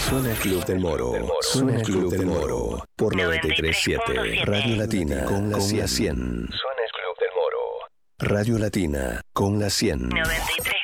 Suena el Club del Moro. Suena el Club del Moro. Por 93.7. Radio Latina con la 100. Suena el Club del Moro. Radio Latina con la 100. 93.